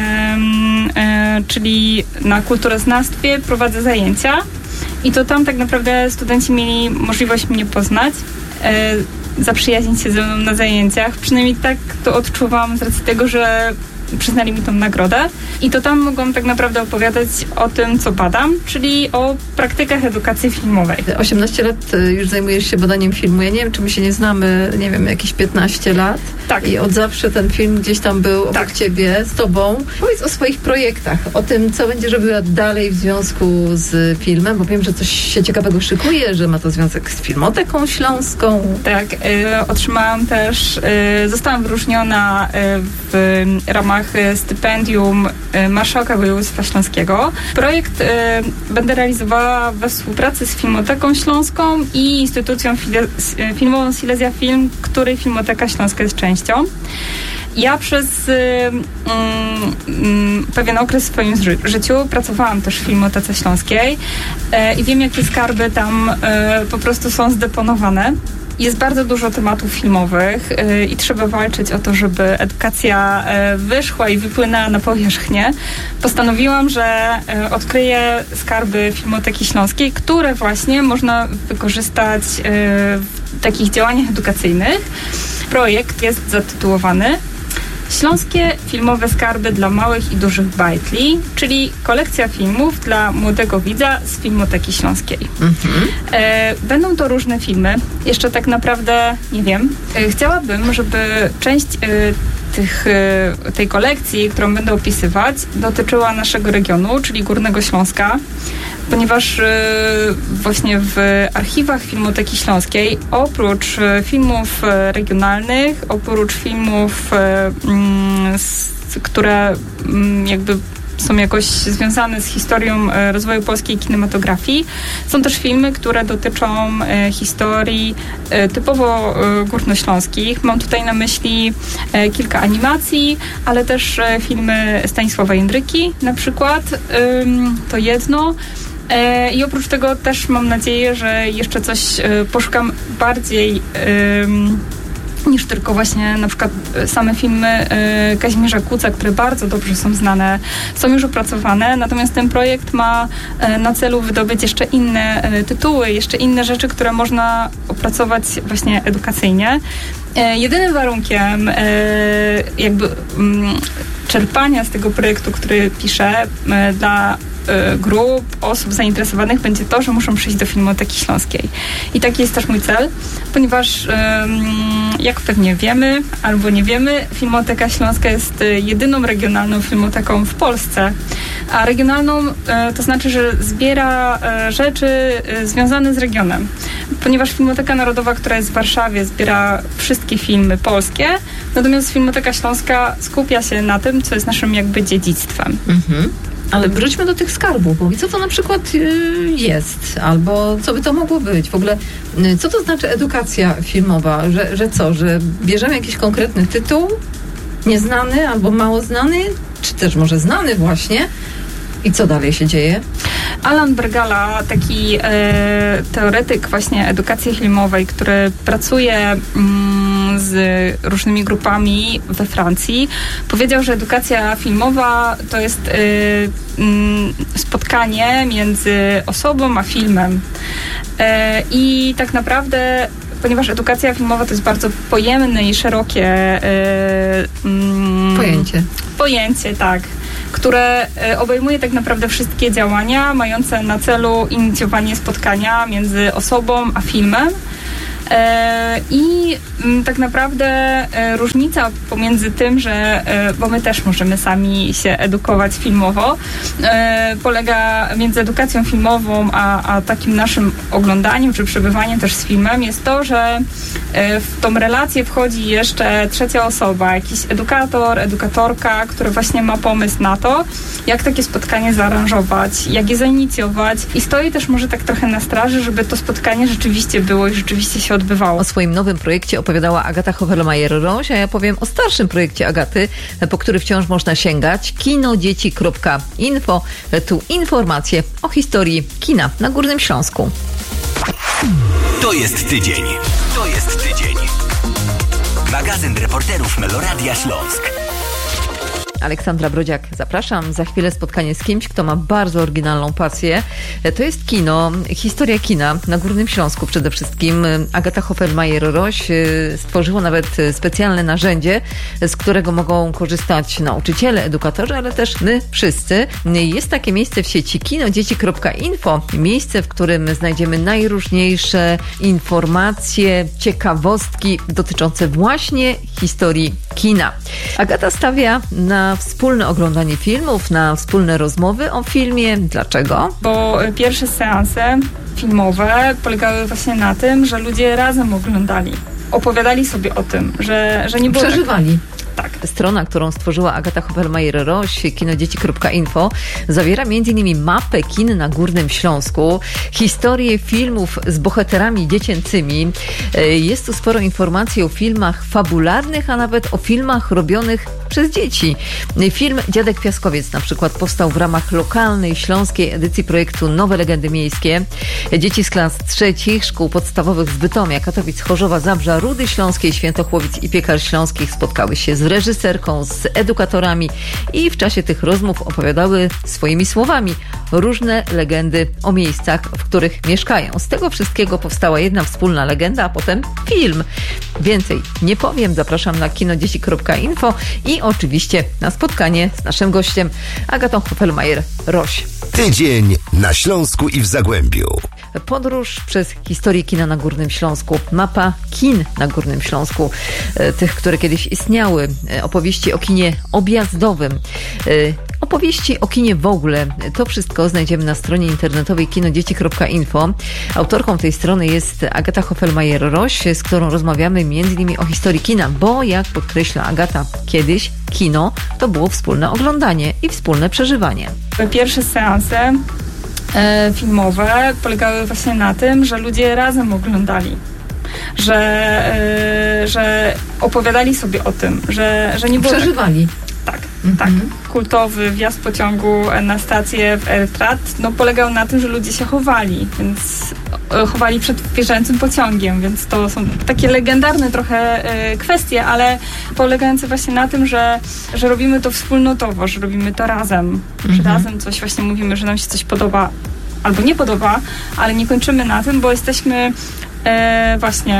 e, czyli na kulturoznawstwie prowadzę zajęcia i to tam tak naprawdę studenci mieli możliwość mnie poznać, e, zaprzyjaźnić się ze mną na zajęciach, przynajmniej tak to odczuwam z racji tego, że przyznali mi tą nagrodę i to tam mogłam tak naprawdę opowiadać o tym, co badam, czyli o praktykach edukacji filmowej. osiemnaście lat już zajmujesz się badaniem filmu. Ja nie wiem, czy my się nie znamy, nie wiem, jakieś piętnaście lat. Tak. I od zawsze ten film gdzieś tam był obok tak. ciebie, z tobą. Powiedz o swoich projektach, o tym, co będziesz robiła dalej w związku z filmem, bo wiem, że coś się ciekawego szykuje, że ma to związek z Filmoteką Śląską. Tak. Y, otrzymałam też, y, zostałam wyróżniona y, w ramach stypendium Marszałka Województwa Śląskiego. Projekt y, będę realizowała we współpracy z Filmoteką Śląską i Instytucją File- Filmową Silesia Film, której Filmoteka Śląska jest częścią. Ja przez y, y, y, pewien okres w swoim ży- życiu pracowałam też w Filmotece Śląskiej y, i wiem, jakie skarby tam y, po prostu są zdeponowane. Jest bardzo dużo tematów filmowych yy, i trzeba walczyć o to, żeby edukacja yy, wyszła i wypłynęła na powierzchnię. Postanowiłam, że yy, odkryję skarby Filmoteki Śląskiej, które właśnie można wykorzystać yy, w takich działaniach edukacyjnych. Projekt jest zatytułowany Śląskie filmowe skarby dla małych i dużych bajtli, czyli kolekcja filmów dla młodego widza z Filmoteki Śląskiej. Mhm. E, będą to różne filmy. Jeszcze tak naprawdę nie wiem. E, chciałabym, żeby część e, tych, e, tej kolekcji, którą będę opisywać, dotyczyła naszego regionu, czyli Górnego Śląska, ponieważ y, właśnie w archiwach Filmoteki Śląskiej oprócz y, filmów y, regionalnych, oprócz filmów, y, y, s, które y, jakby są jakoś związane z historią y, rozwoju polskiej kinematografii, są też filmy, które dotyczą y, historii y, typowo y, górnośląskich. Mam tutaj na myśli y, kilka animacji, ale też y, filmy Stanisława Jędryki na przykład. Y, to jedno. I oprócz tego też mam nadzieję, że jeszcze coś poszukam bardziej niż tylko właśnie na przykład same filmy y, Kazimierza Kuca, które bardzo dobrze są znane, są już opracowane, natomiast ten projekt ma y, na celu wydobyć jeszcze inne y, tytuły, jeszcze inne rzeczy, które można opracować właśnie edukacyjnie. Y, jedynym warunkiem y, jakby y, czerpania z tego projektu, który piszę y, dla grup osób zainteresowanych będzie to, że muszą przyjść do Filmoteki Śląskiej. I taki jest też mój cel, ponieważ jak pewnie wiemy, albo nie wiemy, Filmoteka Śląska jest jedyną regionalną filmoteką w Polsce. A regionalną to znaczy, że zbiera rzeczy związane z regionem. Ponieważ Filmoteka Narodowa, która jest w Warszawie, zbiera wszystkie filmy polskie, natomiast Filmoteka Śląska skupia się na tym, co jest naszym jakby dziedzictwem. Mhm. Ale wróćmy do tych skarbów, bo co to na przykład jest, albo co by to mogło być? W ogóle, co to znaczy edukacja filmowa? Że, że co, że bierzemy jakiś konkretny tytuł, nieznany albo mało znany, czy też może znany właśnie, i co dalej się dzieje? Alan Bergala, taki e, teoretyk właśnie edukacji filmowej, który pracuje mm, z różnymi grupami we Francji, powiedział, że edukacja filmowa to jest e, mm, spotkanie między osobą a filmem. E, I tak naprawdę, ponieważ edukacja filmowa to jest bardzo pojemne i szerokie e, mm, pojęcie. Pojęcie, tak. które obejmuje tak naprawdę wszystkie działania mające na celu inicjowanie spotkania między osobą a filmem. I tak naprawdę różnica pomiędzy tym, że, bo my też możemy sami się edukować filmowo, polega między edukacją filmową a, a takim naszym oglądaniem czy przebywaniem też z filmem, jest to, że w tą relację wchodzi jeszcze trzecia osoba, jakiś edukator, edukatorka, który właśnie ma pomysł na to, jak takie spotkanie zaaranżować, jak je zainicjować i stoi też może tak trochę na straży, żeby to spotkanie rzeczywiście było i rzeczywiście się odbywało. O swoim nowym projekcie opowiadała Agata Hoffelmajer-Roś, a ja powiem o starszym projekcie Agaty, po który wciąż można sięgać. kinodzieci kropka info. Tu informacje o historii kina na Górnym Śląsku. To jest tydzień. To jest tydzień. Magazyn reporterów Meloradia Śląsk. Aleksandra Brodziak, zapraszam. Za chwilę spotkanie z kimś, kto ma bardzo oryginalną pasję. To jest kino, historia kina na Górnym Śląsku przede wszystkim. Agata Hoffelmajer-Roś stworzyła nawet specjalne narzędzie, z którego mogą korzystać nauczyciele, edukatorzy, ale też my wszyscy. Jest takie miejsce w sieci kinodzieci kropka info. Miejsce, w którym znajdziemy najróżniejsze informacje, ciekawostki dotyczące właśnie historii kina. Agata stawia na wspólne oglądanie filmów, na wspólne rozmowy o filmie. Dlaczego? Bo pierwsze seanse filmowe polegały właśnie na tym, że ludzie razem oglądali. Opowiadali sobie o tym, że, że nie było... Przeżywali. Tak. Strona, którą stworzyła Agata Hoffelmajer-Roś, kinodzieci kropka info, zawiera między innymi mapę kin na Górnym Śląsku, historię filmów z bohaterami dziecięcymi. Jest tu sporo informacji o filmach fabularnych, a nawet o filmach robionych przez dzieci. Film Dziadek Piaskowiec na przykład powstał w ramach lokalnej śląskiej edycji projektu Nowe Legendy Miejskie. Dzieci z klas trzecich szkół podstawowych z Bytomia, Katowic, Chorzowa, Zabrza, Rudy Śląskiej, Świętochłowic i Piekar Śląskich spotkały się z reżyserką, z edukatorami i w czasie tych rozmów opowiadały swoimi słowami różne legendy o miejscach, w których mieszkają. Z tego wszystkiego powstała jedna wspólna legenda, a potem film. Więcej nie powiem, zapraszam na kinodzieci kropka info i oczywiście na spotkanie z naszym gościem Agatą Hoffelmajer-Roś. Tydzień na Śląsku i w Zagłębiu. Podróż przez historię kina na Górnym Śląsku. Mapa kin na Górnym Śląsku. Tych, które kiedyś istniały. Opowieści o kinie objazdowym. Opowieści o kinie w ogóle. To wszystko znajdziemy na stronie internetowej kinodzieci kropka info. Autorką tej strony jest Agata Hoffelmajer-Roś, z którą rozmawiamy między innymi o historii kina, bo jak podkreśla Agata, kiedyś kino to było wspólne oglądanie i wspólne przeżywanie. Pierwsze seanse e, filmowe polegały właśnie na tym, że ludzie razem oglądali. Że, e, że opowiadali sobie o tym, że, że nie było... Przeżywali. Tak, mhm. tak. Kultowy wjazd pociągu na stację w Eltrat no, polegał na tym, że ludzie się chowali, więc chowali przed wjeżdżającym pociągiem, więc to są takie legendarne trochę kwestie, ale polegające właśnie na tym, że, że robimy to wspólnotowo, że robimy to razem, mhm. że razem coś właśnie mówimy, że nam się coś podoba albo nie podoba, ale nie kończymy na tym, bo jesteśmy E, właśnie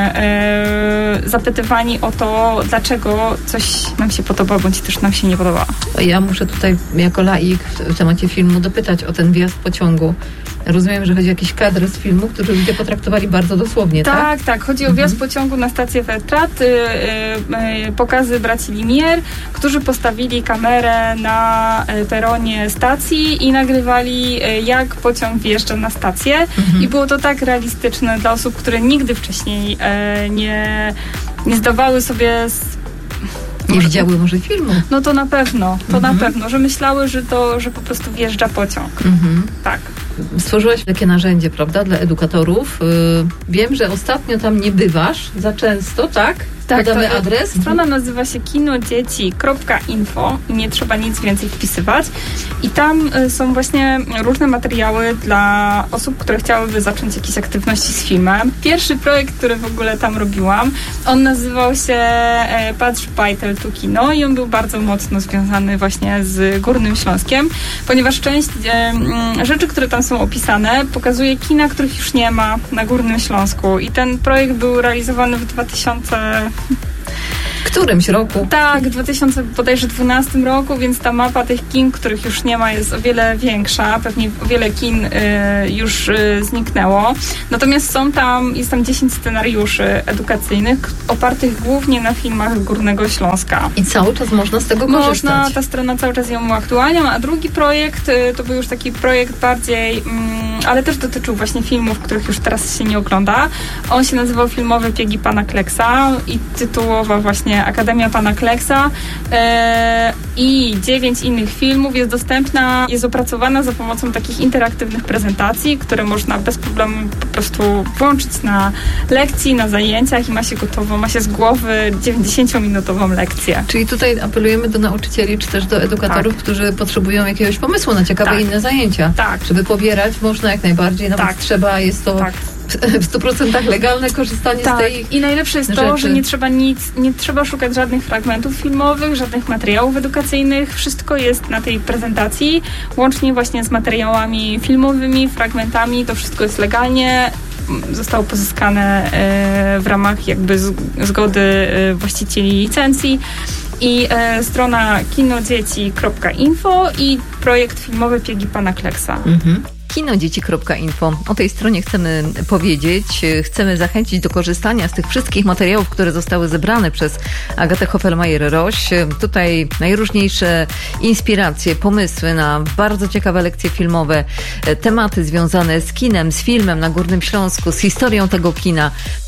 e, zapytywani o to, dlaczego coś nam się podoba, bądź też nam się nie podoba. Ja muszę tutaj jako laik w temacie filmu dopytać o ten wjazd pociągu. Rozumiem, że chodzi o jakiś kadr z filmu, który ludzie potraktowali bardzo dosłownie, tak? Tak, tak. Chodzi o wjazd mhm. pociągu na stację Vertrat. Y, y, y, pokazy braci Limier, którzy postawili kamerę na y, peronie stacji i nagrywali, y, jak pociąg wjeżdża na stację. Mhm. I było to tak realistyczne dla osób, które nigdy wcześniej y, nie, nie zdawały sobie z Nie widziały może filmu? No to na pewno, to mhm. na pewno, że myślały, że to, że po prostu wjeżdża pociąg. Mhm. Tak. Stworzyłaś takie narzędzie, prawda, dla edukatorów. Yy, wiem, że ostatnio tam nie bywasz za często, tak? Tak, podamy to, adres. Strona nazywa się kinodzieci kropka info i nie trzeba nic więcej wpisywać. I tam y, są właśnie różne materiały dla osób, które chciałyby zacząć jakieś aktywności z filmem. Pierwszy projekt, który w ogóle tam robiłam, on nazywał się e, Patrz Bajtel tu kino i on był bardzo mocno związany właśnie z Górnym Śląskiem, ponieważ część e, rzeczy, które tam są opisane, pokazuje kina, których już nie ma na Górnym Śląsku. I ten projekt był realizowany w dwa tysiące którymś roku? Tak, w dwa tysiące dwunastym roku, więc ta mapa tych kin, których już nie ma, jest o wiele większa. Pewnie o wiele kin y, już y, zniknęło. Natomiast są tam, jest tam dziesięć scenariuszy edukacyjnych opartych głównie na filmach Górnego Śląska. I cały czas można z tego korzystać. Można, ta strona cały czas ją uaktualnia, a drugi projekt y, to był już taki projekt bardziej, mm, ale też dotyczył właśnie filmów, których już teraz się nie ogląda. On się nazywał Filmowe Piegi Pana Kleksa i tytułował właśnie Akademia Pana Kleksa e, i dziewięć innych filmów jest dostępna, jest opracowana za pomocą takich interaktywnych prezentacji, które można bez problemu po prostu włączyć na lekcji, na zajęciach i ma się gotową, ma się z głowy dziewięćdziesięciominutową lekcję. Czyli tutaj apelujemy do nauczycieli, czy też do edukatorów, tak. którzy potrzebują jakiegoś pomysłu na ciekawe tak. inne zajęcia. Tak. Żeby pobierać można jak najbardziej, nawet tak. trzeba, jest to tak. w stu procentach legalne korzystanie tak. z tej I najlepsze jest rzeczy. to, że nie trzeba nic, nie trzeba szukać żadnych fragmentów filmowych, żadnych materiałów edukacyjnych. Wszystko jest na tej prezentacji, łącznie właśnie z materiałami filmowymi, fragmentami. To wszystko jest legalnie. Zostało pozyskane e, w ramach jakby z, zgody e, właścicieli licencji. I e, strona kinodzieci kropka info i projekt filmowy Piegi Pana Kleksa. Mhm. kinodzieci kropka info. O tej stronie chcemy powiedzieć. Chcemy zachęcić do korzystania z tych wszystkich materiałów, które zostały zebrane przez Agatę Hoffelmajer-Roś. Tutaj najróżniejsze inspiracje, pomysły na bardzo ciekawe lekcje filmowe, tematy związane z kinem, z filmem na Górnym Śląsku, z historią tego kina.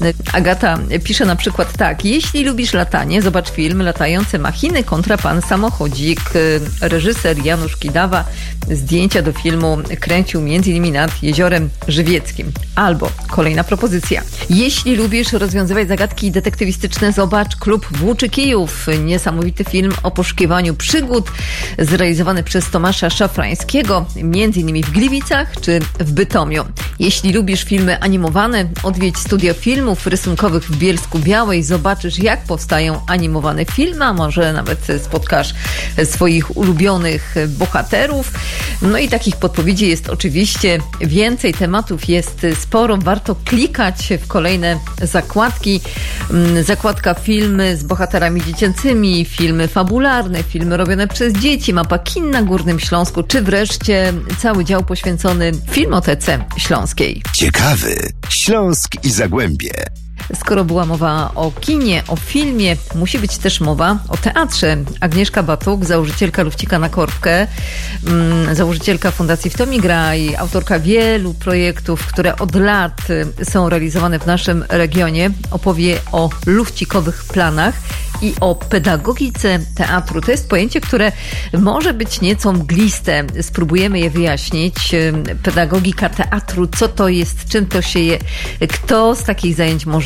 Agata pisze na przykład tak: jeśli lubisz latanie, zobacz film Latające machiny kontra pan samochodzik. Reżyser Janusz Kidawa zdjęcia do filmu kręcił między innymi nad Jeziorem Żywieckim. Albo kolejna propozycja. Jeśli lubisz rozwiązywać zagadki detektywistyczne, zobacz Klub Włóczy Kijów. Niesamowity film o poszukiwaniu przygód zrealizowany przez Tomasza Szafrańskiego, między innymi w Gliwicach czy w Bytomiu. Jeśli lubisz filmy animowane, odwiedź studio filmów rysunkowych w Bielsku Białej. Zobaczysz, jak powstają animowane filmy, a może nawet spotkasz swoich ulubionych bohaterów. No i takich podpowiedzi jest oczywiście więcej, tematów jest sporo. Warto klikać w kolejne zakładki. Zakładka filmy z bohaterami dziecięcymi, filmy fabularne, filmy robione przez dzieci, mapa kin na Górnym Śląsku, czy wreszcie cały dział poświęcony Filmotece Śląskiej. Ciekawy Śląsk i Zagłębie. Skoro była mowa o kinie, o filmie, musi być też mowa o teatrze. Agnieszka Batuk, założycielka Lufcika na Korbkę, założycielka Fundacji W to mi gra i autorka wielu projektów, które od lat są realizowane w naszym regionie, opowie o lufcikowych planach i o pedagogice teatru. To jest pojęcie, które może być nieco mgliste. Spróbujemy je wyjaśnić. Pedagogika teatru, co to jest, czym to się je, kto z takich zajęć może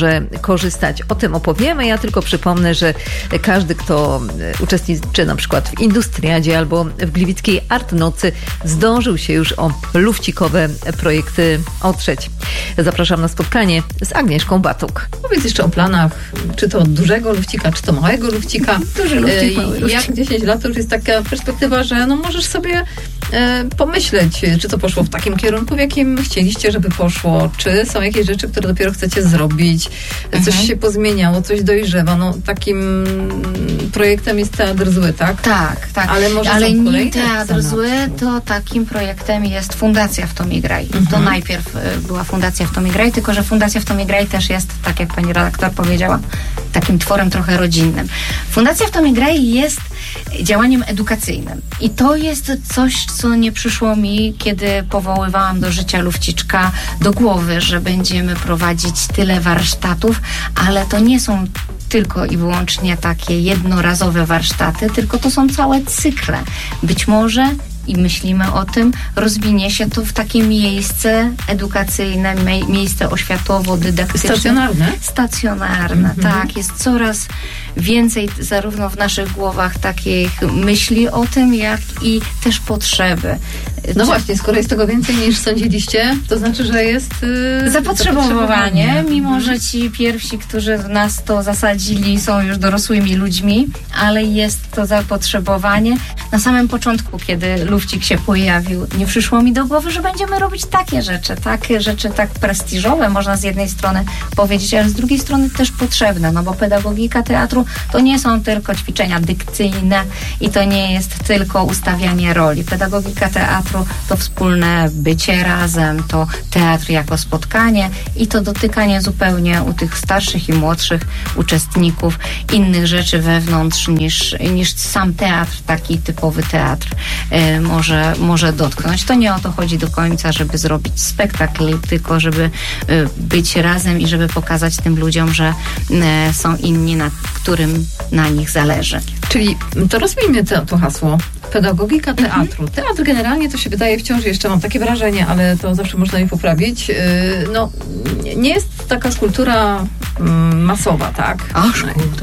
może korzystać. O tym opowiemy. Ja tylko przypomnę, że każdy, kto uczestniczy na przykład w Industriadzie albo w Gliwickiej Art Nocy, zdążył się już o lufcikowe projekty otrzeć. Zapraszam na spotkanie z Agnieszką Batuk. Powiedz jeszcze o planach, czy to dużego lufcika, czy to małego lufcika. Duży lufcik, mały lufcik. Jak dziesięć lat to już jest taka perspektywa, że no możesz sobie e, pomyśleć, czy to poszło w takim kierunku, w jakim chcieliście, żeby poszło, czy są jakieś rzeczy, które dopiero chcecie zrobić, mhm. coś się pozmieniało, coś dojrzewa. No takim projektem jest Teatr Zły, tak? Tak, tak. Ale, może Ale nim Teatr Teatr Zły, to takim projektem jest Fundacja W Tomie Graj. Mhm. To najpierw była Fundacja W Tomie Graj, tylko że Fundacja W Tomie Graj też jest, tak jak pani redaktor powiedziała, takim tworem trochę rodzinnym. Fundacja W Tomie Graj jest działaniem edukacyjnym. I to jest coś, co nie przyszło mi, kiedy powoływałam do życia Lufciczka do głowy, że będziemy prowadzić tyle warsztatów, ale to nie są tylko i wyłącznie takie jednorazowe warsztaty, tylko to są całe cykle. Być może i myślimy o tym, rozwinie się to w takie miejsce edukacyjne, mie- miejsce oświatowo-dydaktyczne. Stacjonarne? Stacjonarne, mhm. tak. Jest coraz więcej zarówno w naszych głowach takich myśli o tym, jak i też potrzeby. No Czy... właśnie, skoro jest tego więcej niż sądziliście, to znaczy, że jest yy, zapotrzebowanie, zapotrzebowanie. Mimo mhm. że ci pierwsi, którzy nas to zasadzili, są już dorosłymi ludźmi, ale jest to zapotrzebowanie. Na samym początku, kiedy Lufcik się pojawił, nie przyszło mi do głowy, że będziemy robić takie rzeczy, takie rzeczy tak prestiżowe, można z jednej strony powiedzieć, ale z drugiej strony też potrzebne, no bo pedagogika teatru to nie są tylko ćwiczenia dykcyjne i to nie jest tylko ustawianie roli. Pedagogika teatru to wspólne bycie razem, to teatr jako spotkanie i to dotykanie zupełnie u tych starszych i młodszych uczestników innych rzeczy wewnątrz niż, niż sam teatr, taki typowy teatr y, może, może dotknąć. To nie o to chodzi do końca, żeby zrobić spektakl, tylko żeby y, być razem i żeby pokazać tym ludziom, że y, są inni, na którym na nich zależy. Czyli to rozwijmy to, to hasło. Pedagogika teatru. Mhm. Teatr generalnie to się wydaje wciąż, jeszcze mam takie wrażenie, ale to zawsze można je poprawić. Yy, no, nie jest taka kultura mm, masowa, tak? Aż kurde.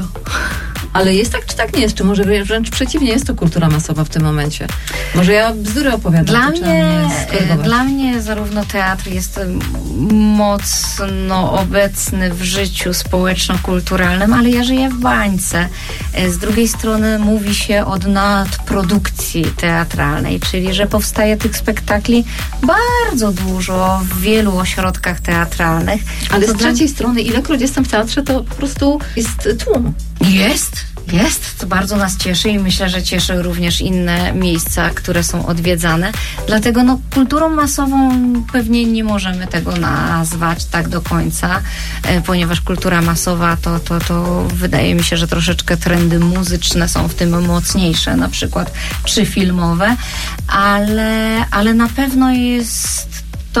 Ale jest tak, czy tak nie jest? Czy może wręcz przeciwnie, jest to kultura masowa w tym momencie? Może ja bzdury opowiadam? Dla mnie, dla mnie zarówno teatr jest mocno obecny w życiu społeczno-kulturalnym, ale ja żyję w bańce. Z drugiej strony mówi się od nadprodukcji teatralnej, czyli że powstaje tych spektakli bardzo dużo w wielu ośrodkach teatralnych. Ale z trzeciej strony, ilekroć jestem w teatrze, to po prostu jest tłum. Jest. Jest, to bardzo nas cieszy i myślę, że cieszy również inne miejsca, które są odwiedzane. Dlatego no, kulturą masową pewnie nie możemy tego nazwać tak do końca, e, ponieważ kultura masowa to, to, to wydaje mi się, że troszeczkę trendy muzyczne są w tym mocniejsze, na przykład czy filmowe, ale, ale na pewno jest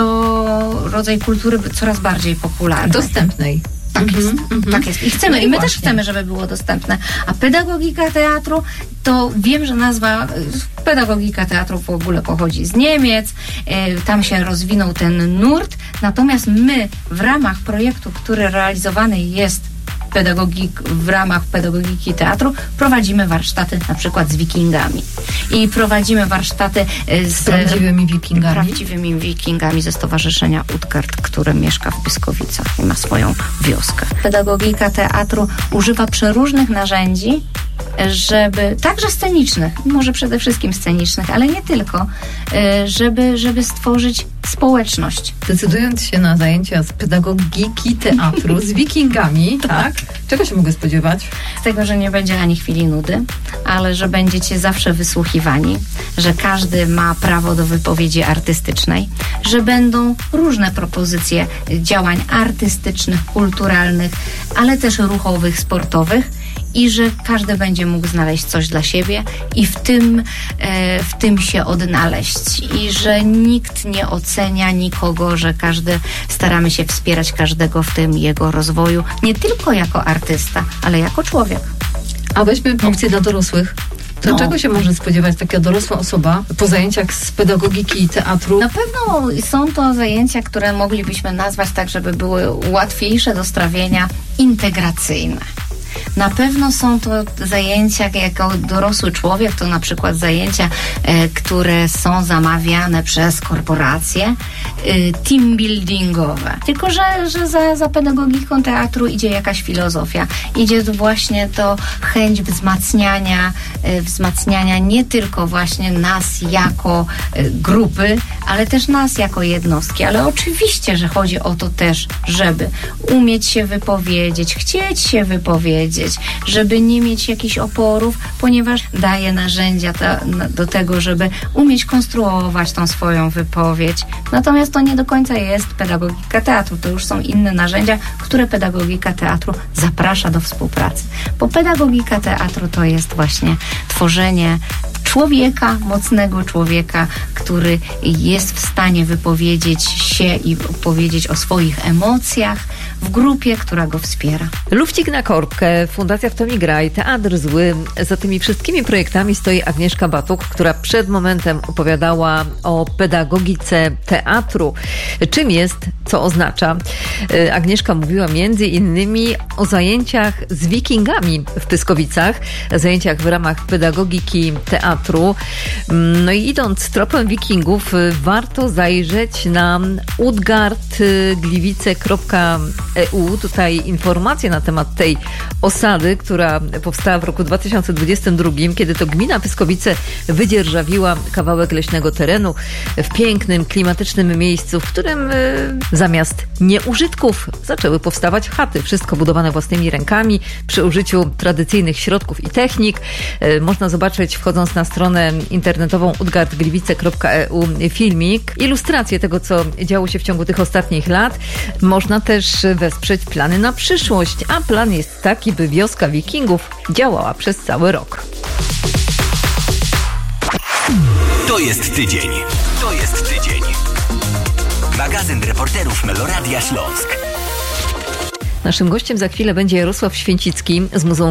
to rodzaj kultury coraz bardziej popularny. Dostępnej. Tak jest, mm-hmm. tak jest. I chcemy, no i my właśnie. też chcemy, żeby było dostępne. A pedagogika teatru, to wiem, że nazwa pedagogika teatru w ogóle pochodzi z Niemiec, e, tam się rozwinął ten nurt, natomiast my w ramach projektu, który realizowany jest pedagogik, w ramach pedagogiki teatru prowadzimy warsztaty na przykład z wikingami. I prowadzimy warsztaty z, z prawdziwymi wikingami. prawdziwymi wikingami ze Stowarzyszenia Utgard, które mieszka w Pyskowicach i ma swoją wioskę. Pedagogika teatru używa przeróżnych narzędzi, żeby, także scenicznych, może przede wszystkim scenicznych, ale nie tylko, żeby, żeby stworzyć społeczność. Decydując się na zajęcia z pedagogiki teatru z wikingami, tak? Czego się mogę spodziewać? Z tego, że nie będzie ani chwili nudy, ale że będziecie zawsze wysłuchiwani, że każdy ma prawo do wypowiedzi artystycznej, że będą różne propozycje działań artystycznych, kulturalnych, ale też ruchowych, sportowych i że każdy będzie mógł znaleźć coś dla siebie i w tym, e, w tym się odnaleźć. I że nikt nie ocenia nikogo, że każdy, staramy się wspierać każdego w tym jego rozwoju, nie tylko jako artysta, ale jako człowiek. A weźmy opcję dla dorosłych. To No. czego się może spodziewać taka dorosła osoba po zajęciach z pedagogiki i teatru? Na pewno są to zajęcia, które moglibyśmy nazwać tak, żeby były łatwiejsze do strawienia, integracyjne. Na pewno są to zajęcia, jako dorosły człowiek, to na przykład zajęcia, e, które są zamawiane przez korporacje, e, team buildingowe. Tylko, że, że za, za pedagogiką teatru idzie jakaś filozofia. Idzie to właśnie to chęć wzmacniania, e, wzmacniania nie tylko właśnie nas jako e, grupy, ale też nas jako jednostki. Ale oczywiście, że chodzi o to też, żeby umieć się wypowiedzieć, chcieć się wypowiedzieć, żeby nie mieć jakichś oporów, ponieważ daje narzędzia ta, na, do tego, żeby umieć konstruować tą swoją wypowiedź. Natomiast to nie do końca jest pedagogika teatru. To już są inne narzędzia, które pedagogika teatru zaprasza do współpracy. Bo pedagogika teatru to jest właśnie tworzenie człowieka, mocnego człowieka, który jest w stanie wypowiedzieć się i powiedzieć o swoich emocjach w grupie, która go wspiera. Lufcik na korbkę, Fundacja W to mi graj, Teatr Zły. Za tymi wszystkimi projektami stoi Agnieszka Batuk, która przed momentem opowiadała o pedagogice teatru. Czym jest, co oznacza. Agnieszka mówiła między innymi o zajęciach z wikingami w Pyskowicach, zajęciach w ramach pedagogiki teatru. No i idąc tropem wikingów, warto zajrzeć na udgardgliwice kropka e u. Tutaj informacje na temat tej osady, która powstała w roku dwa tysiące dwudziestym drugim, kiedy to gmina Pyskowice wydzierżawiła kawałek leśnego terenu w pięknym, klimatycznym miejscu, w którym y, zamiast nieużytków zaczęły powstawać chaty. Wszystko budowane własnymi rękami, przy użyciu tradycyjnych środków i technik. Y, można zobaczyć, wchodząc na stronę internetową udgardgliwice kropka e u, filmik, ilustracje tego, co działo się w ciągu tych ostatnich lat. Można też wesprzeć plany na przyszłość, a plan jest taki, by wioska wikingów działała przez cały rok. To jest tydzień. To jest tydzień. Magazyn reporterów Meloradia Śląsk. Naszym gościem za chwilę będzie Jarosław Święcicki z Muzeum